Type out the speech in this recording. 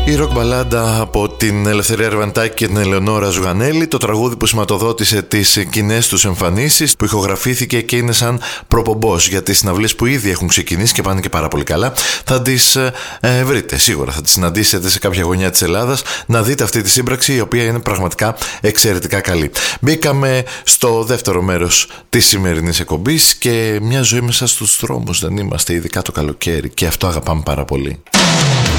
Η ροκ μπαλάντα από την Ελευθερία Ερβαντάκη και την Ελεονόρα Ζουγανέλη, το τραγούδι που σηματοδότησε τις κοινές τους εμφανίσεις, που ηχογραφήθηκε και είναι σαν προπομπός για τις συναυλίες που ήδη έχουν ξεκινήσει και πάνε και πάρα πολύ καλά. Θα τις βρείτε σίγουρα, θα τις συναντήσετε σε κάποια γωνιά της Ελλάδας, να δείτε αυτή τη σύμπραξη, η οποία είναι πραγματικά εξαιρετικά καλή. Μπήκαμε στο δεύτερο μέρος της σημερινής εκπομπής και μια ζωή μέσα στους δρόμους δεν είμαστε, ειδικά το καλοκαίρι, και αυτό αγαπάμε πάρα πολύ.